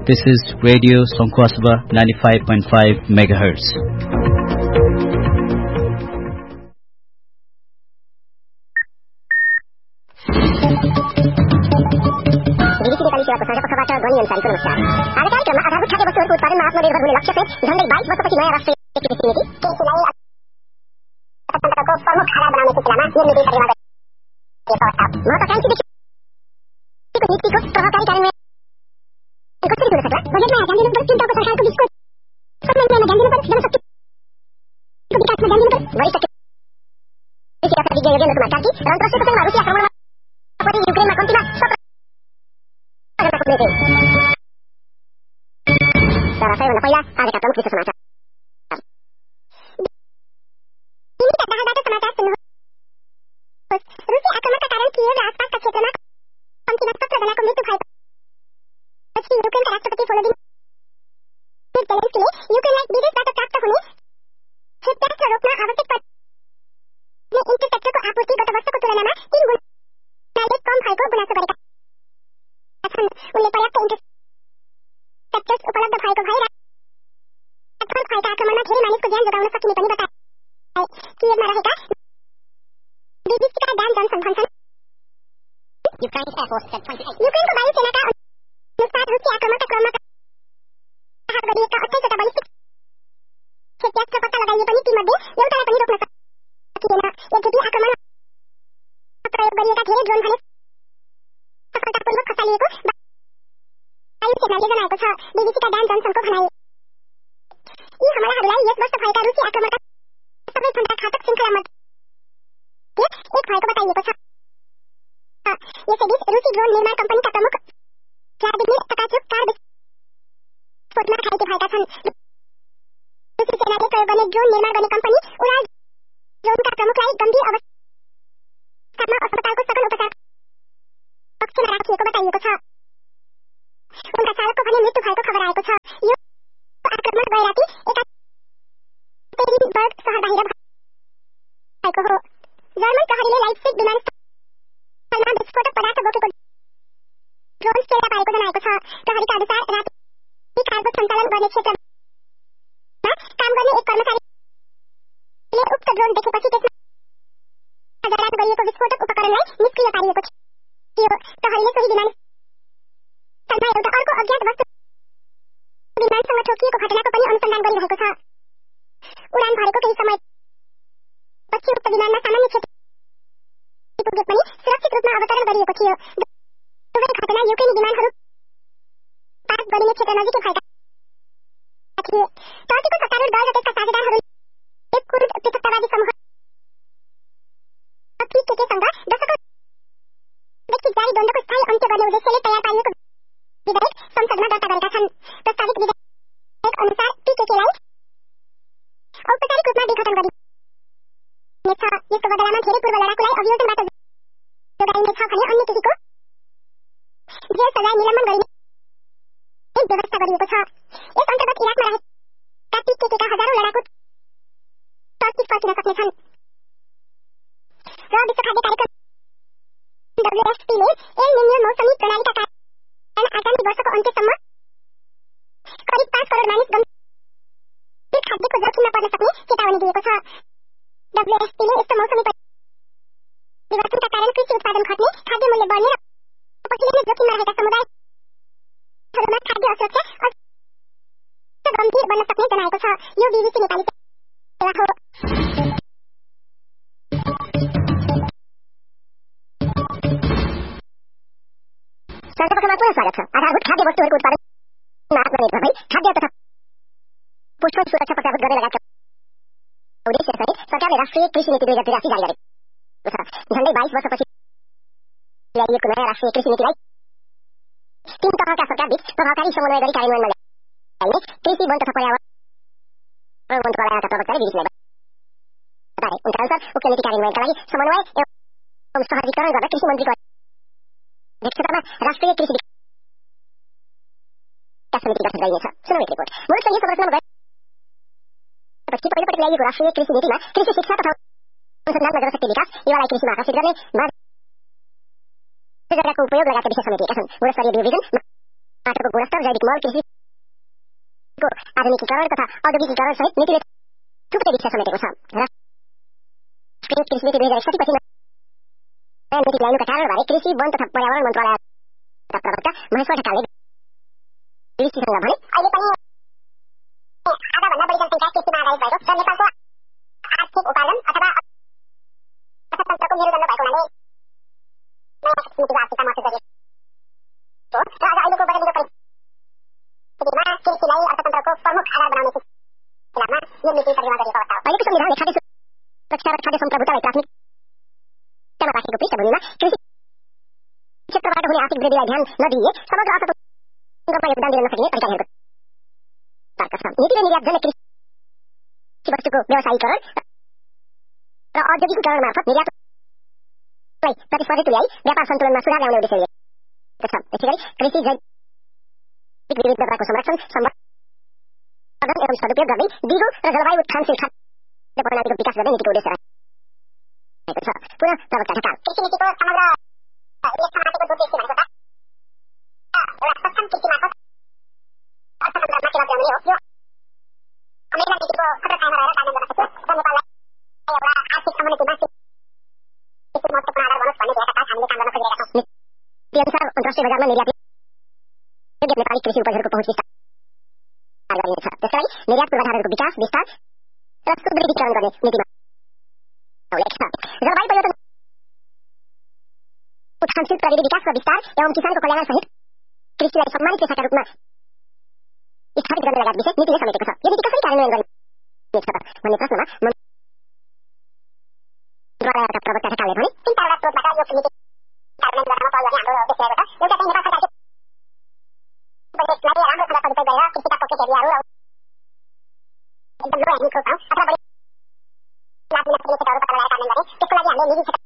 This is Radio Songkhwasaba 95.5 MHz. टमाटरको गुणस्तर जैविक मल कृषिको आधुनिकीकरण तथा औद्योगिकीकरण सहित नीतिले थुप्रै विषय समेटेको छ। राष्ट्रिय कृषि नीति 2061 पछि नयाँ नीति ल्याउनुका कारणबारे कृषि वन तथा पर्यावरण मन्त्रालयका प्रवक्ता महेश्वर ढकालले बीबीसीसँग भने अहिले पनि आधाभन्दा बढी जनसङ्ख्या कृषिमा आधारित भएको र नेपालको आर्थिक उपार्जन अथवा अर्थतन्त्रको मेरुदण्ड भएको हुनाले नयाँ कृषि नीतिको आवश्यकता महसुस गरिएको र आज अहिलेको बजारिलो परिस्थितिमा कृषिलाई अर्थतन्त्रको प्रमुख आधार बनाउने सिलसिलामा यो नीति तर्जुमा गरिएको अवस्था हो। अहिलेको संविधानले खाद्य सुरक्षा र खाद्य सम्प्रभुतालाई प्राथमिकतामा राखेको पृष्ठभूमिमा कृषि क्षेत्रबाट हुने आर्थिक वृद्धिलाई ध्यान नदिए समग्र अर्थतन्त्रमा योगदान दिन नसकिने अधिकारीहरूको तर्क छ। नीतिले निर्यातजन्य कृषि वस्तुको व्यवसायीकरण र औद्योगिकीकरण मार्फत निर्यातलाई प्रतिस्पर्धी तुल्याई व्यापार सन्तुलनमा सुधार ल्याउने उद्देश्य लिएको छ। त्यसैगरी कृषि जैविक विविधताको संरक्षण सम्वर्धन एवं सदुपयोग गर्दै दिगो र जलवायु उत्थानशील खाद्य प्रणालीको विकास गर्ने नीतिको उद्देश्य रहेको छ। पुनः प्रवक्ता ढकाल कृषि नीतिको समग्र समातेको उद्देश्य भनेको एउटा सक्षम कृषि मार्फत अर्थतन्त्रमा सेवा पुर्याउने हो। यो अमेरिका नीतिको खतरामा रहेर कार्यान्वयन गर्न सकियोस् र नेपाललाई एउटा आर्थिक समन्वितमा कृषि महत्त्वपूर्ण आधार बनोस् भन्ने ध्येयका साथ हामीले काम गर्न खोजिरहेका छौँ। ती अनुसार अन्तर्राष्ट्रिय बजारमा निर्यात योग्य नेपाली कृषि उपजहरूको पहुँच विस्तार गरिनेछ। त्यसै गरी निर्यात पूर्वाधारहरूको विकास विस्तार र सुदृढीकरण गर्ने नीतिमा उल्लेख छ। जलवायु परिवर्तन उत्थानशील प्रविधि विकास र विस्तार एवं किसानको कल्याण सहित कृषिलाई सम्मानित पेशाका रूपमा स्थापित गर्ने लगायत विषय नीतिले समेटेको छ। यो नीति कसरी कार्यान्वयन गरिनेछ भन्ने प्रश्नमा मन्त्रालयका प्रवक्ता ढकालले भने 3 वटा स्रोतबाट यो नीति कार्यान्वयन गर्न पहल गर्ने हाम्रो उद्देश्य रहेको छ। एउटा चाहिँ नेपाल सरकारको बजेटलाई राम्रोसँग सदुपयोग गरेर कृषिका पकेट एरियाहरू एकदम लो ह्याङ्गिङ फ्रुट अथवा बढी लाभ दिन सक्ने क्षेत्रहरू पत्ता लगाएर कार्यान्वयन गर्ने। त्यसको लागि हामीले निजी